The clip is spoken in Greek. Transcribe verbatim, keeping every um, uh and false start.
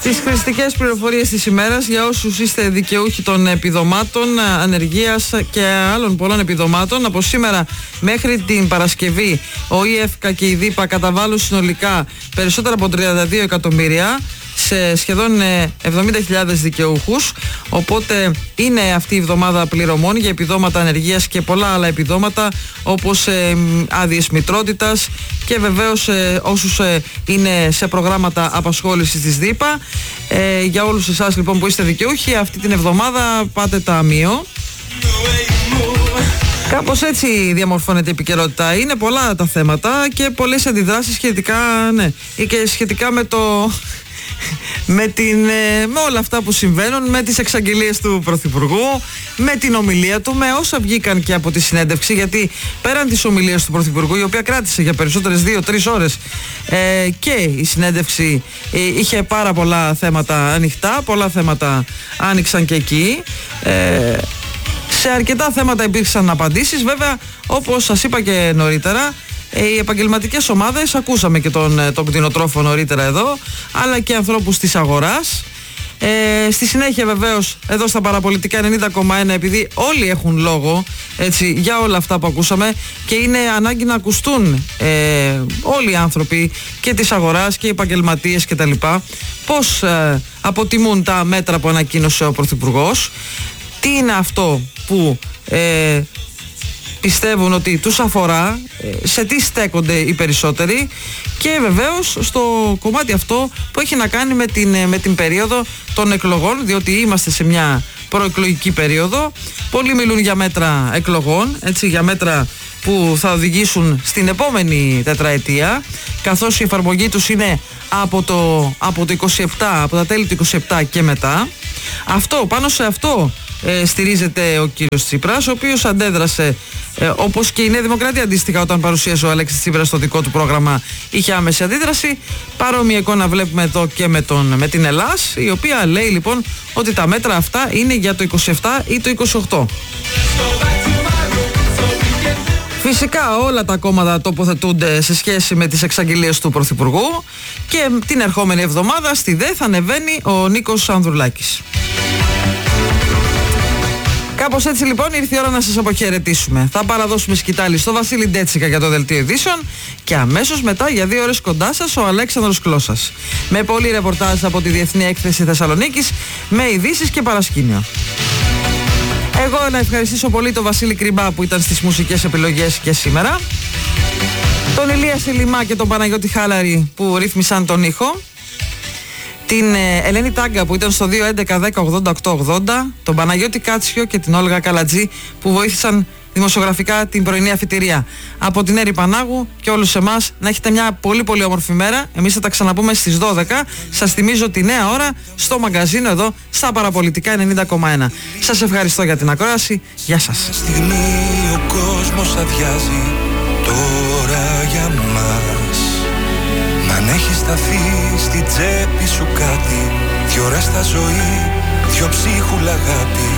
Στις χρηστικές πληροφορίες της ημέρας, για όσους είστε δικαιούχοι των επιδομάτων ανεργίας και άλλων πολλών επιδομάτων, από σήμερα μέχρι την Παρασκευή ο ΙΕΦΚΑ και η ΔΥΠΑ καταβάλουν συνολικά περισσότερα από τριάντα δύο εκατομμύρια σε σχεδόν εβδομήντα χιλιάδες δικαιούχους. Οπότε είναι αυτή η εβδομάδα πληρωμών για επιδόματα ανεργίας και πολλά άλλα επιδόματα, όπως ε, άδειες μητρότητας και βεβαίως ε, όσους ε, είναι σε προγράμματα απασχόλησης της ΔΥΠΑ. Ε, για όλους εσάς λοιπόν που είστε δικαιούχοι, αυτή την εβδομάδα πάτε ταμείο. Κάπως έτσι διαμορφώνεται η επικαιρότητα. Είναι πολλά τα θέματα και πολλές αντιδράσεις σχετικά, ναι, και σχετικά με το... Με, την, με όλα αυτά που συμβαίνουν, με τις εξαγγελίες του Πρωθυπουργού, με την ομιλία του, με όσα βγήκαν και από τη συνέντευξη, γιατί πέραν της ομιλίας του Πρωθυπουργού, η οποία κράτησε για περισσότερες δύο τρεις ώρες, ε, και η συνέντευξη ε, είχε πάρα πολλά θέματα ανοιχτά, πολλά θέματα άνοιξαν και εκεί. ε, σε αρκετά θέματα υπήρξαν απαντήσεις. Βέβαια, όπως σας είπα και νωρίτερα, οι επαγγελματικές ομάδες, ακούσαμε και τον, τον κτηνοτρόφο νωρίτερα εδώ, αλλά και ανθρώπους της αγοράς. Ε, στη συνέχεια βεβαίως εδώ στα Παραπολιτικά ενενήντα κόμμα ένα, επειδή όλοι έχουν λόγο, έτσι, για όλα αυτά που ακούσαμε, και είναι ανάγκη να ακουστούν ε, όλοι οι άνθρωποι και της αγοράς και οι επαγγελματίες και τα λοιπά, πώς ε, αποτιμούν τα μέτρα που ανακοίνωσε ο Πρωθυπουργός, τι είναι αυτό που ε, πιστεύουν ότι τους αφορά, σε τι στέκονται οι περισσότεροι, και βεβαίως στο κομμάτι αυτό που έχει να κάνει με την, με την περίοδο των εκλογών, διότι είμαστε σε μια προεκλογική περίοδο. Πολλοί μιλούν για μέτρα εκλογών, έτσι, για μέτρα που θα οδηγήσουν στην επόμενη τετραετία, καθώς η εφαρμογή τους είναι από το, από το είκοσι επτά, από τα τέλη του είκοσι επτά και μετά. Αυτό, πάνω σε αυτό ε, στηρίζεται ο κύριος Τσίπρας, ο οποίος αντέδρασε, ε, όπως και η Νέα Δημοκρατία αντίστοιχα, όταν παρουσίασε ο Αλέξης Τσίπρας το δικό του πρόγραμμα, είχε άμεση αντίδραση. Παρόμοια εικόνα βλέπουμε εδώ και με, τον, με την Ελλάς, η οποία λέει λοιπόν ότι τα μέτρα αυτά είναι για το είκοσι επτά ή το είκοσι οκτώ. Φυσικά όλα τα κόμματα τοποθετούνται σε σχέση με τις εξαγγελίες του Πρωθυπουργού, και την ερχόμενη εβδομάδα στη ΔΕ θα ανεβαίνει ο Νίκος Ανδρουλάκης. Κάπως έτσι λοιπόν ήρθε η ώρα να σας αποχαιρετήσουμε. Θα παραδώσουμε σκητάλη στο Βασίλη Ντέτσικα για το Δελτίο Ειδήσεων, και αμέσως μετά για δύο ώρες κοντά σας ο Αλέξανδρος Κλώσας, με πολλή ρεπορτάζ από τη Διεθνή Έκθεση Θεσσαλονίκης, με ειδήσεις και παρασκήνιο. Εγώ να ευχαριστήσω πολύ τον Βασίλη Κρυμπά που ήταν στις μουσικές επιλογές και σήμερα, τον Ηλία Σελιμά και τον Παναγιώτη Χάλαρη που ρύθμισαν τον ήχο, την Ελένη Τάγκα που ήταν στο δύο έντεκα δέκα ογδόντα οκτώ ογδόντα, τον Παναγιώτη Κάτσιο και την Όλγα Καλατζή που βοήθησαν δημοσιογραφικά την πρωινή αφιτηρία. Από την Έρη Πανάγου και όλους εμάς να έχετε μια πολύ πολύ όμορφη μέρα. Εμείς θα τα ξαναπούμε στις δώδεκα. Σας θυμίζω τη νέα ώρα στο μαγκαζίνο εδώ στα Παραπολιτικά ενενήντα κόμμα ένα. Σας ευχαριστώ για την ακρόαση. Γεια σας. Στιγμή ο κόσμος αδειάζει τώρα για μας. Μ' αν έχει σταθεί στη τσέπη σου κάτι, δυο ώρα στα ζωή, δυο ψίχουλα αγάπη.